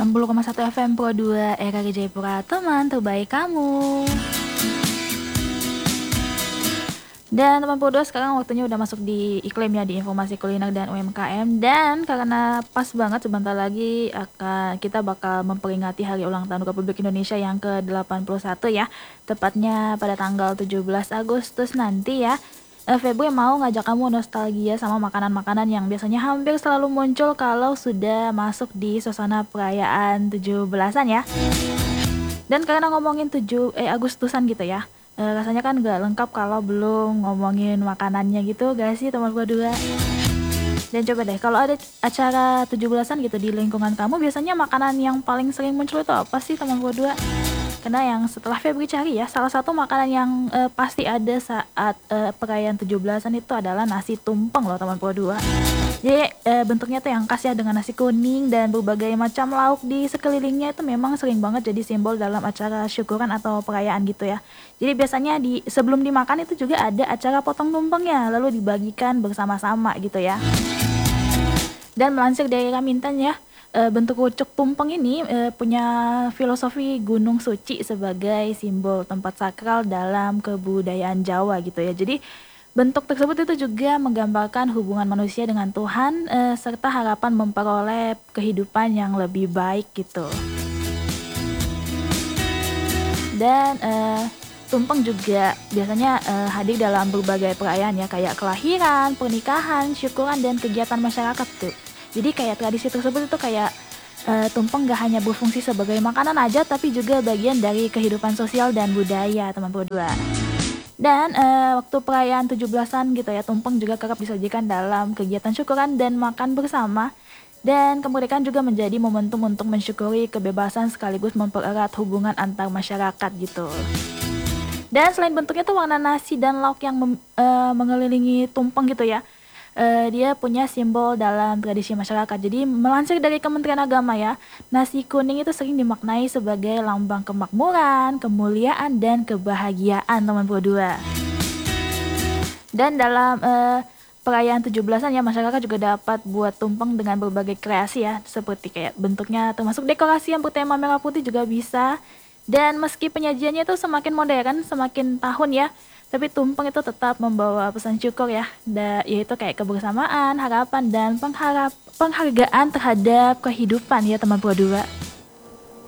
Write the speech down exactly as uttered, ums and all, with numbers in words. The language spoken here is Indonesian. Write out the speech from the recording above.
enam puluh koma satu F M Pro dua E K G Jayapura, teman terbaik kamu. Dan teman Pro dua, sekarang waktunya udah masuk di iklim ya, di informasi kuliner dan U M K M. Dan karena pas banget sebentar lagi akan kita bakal memperingati hari ulang tahun Republik Indonesia yang ke delapan puluh satu ya. Tepatnya pada tanggal tujuh belas Agustus nanti ya. Uh, Febri mau ngajak kamu nostalgia sama makanan-makanan yang biasanya hampir selalu muncul kalau sudah masuk di suasana perayaan tujuh belasan ya. Dan karena ngomongin tujuh eh Agustusan gitu ya, uh, rasanya kan gak lengkap kalau belum ngomongin makanannya gitu, gak sih teman berdua? Dan coba deh, kalau ada acara tujuh belasan gitu di lingkungan kamu, biasanya makanan yang paling sering muncul itu apa sih teman berdua? Karena yang setelah Febri cari ya, salah satu makanan yang uh, pasti ada saat uh, perayaan tujuh belasan itu adalah nasi tumpeng loh teman Pro dua. Jadi uh, bentuknya tuh yang khas ya, dengan nasi kuning dan berbagai macam lauk di sekelilingnya, itu memang sering banget jadi simbol dalam acara syukuran atau perayaan gitu ya. Jadi biasanya di sebelum dimakan itu juga ada acara potong tumpengnya, lalu dibagikan bersama-sama gitu ya. Dan melansir dari Raminten ya, E, bentuk rucuk tumpeng ini e, punya filosofi gunung suci sebagai simbol tempat sakral dalam kebudayaan Jawa gitu ya. Jadi bentuk tersebut itu juga menggambarkan hubungan manusia dengan Tuhan e, serta harapan memperoleh kehidupan yang lebih baik gitu. Dan e, tumpeng juga biasanya e, hadir dalam berbagai perayaan ya, kayak kelahiran, pernikahan, syukuran, dan kegiatan masyarakat tuh. Jadi kayak tradisi tersebut itu kayak uh, tumpeng gak hanya berfungsi sebagai makanan aja, tapi juga bagian dari kehidupan sosial dan budaya teman berdua. Dan uh, waktu perayaan tujuh belasan gitu ya, tumpeng juga kerap disajikan dalam kegiatan syukuran dan makan bersama. Dan kemerdekaan juga menjadi momentum untuk mensyukuri kebebasan sekaligus mempererat hubungan antar masyarakat gitu. Dan selain bentuknya tuh warna nasi dan lauk yang mem- uh, mengelilingi tumpeng gitu ya, Uh, dia punya simbol dalam tradisi masyarakat. Jadi melansir dari Kementerian Agama ya, nasi kuning itu sering dimaknai sebagai lambang kemakmuran, kemuliaan, dan kebahagiaan teman Pro dua. Dan dalam uh, perayaan tujuh belasan ya, masyarakat juga dapat buat tumpeng dengan berbagai kreasi ya, seperti kayak bentuknya termasuk dekorasi yang bertema merah putih juga bisa. Dan meski penyajiannya itu semakin modern, semakin tahun ya, tapi tumpeng itu tetap membawa pesan syukur ya, da, yaitu kayak kebersamaan, harapan, dan pengharap, penghargaan terhadap kehidupan ya teman Pro dua.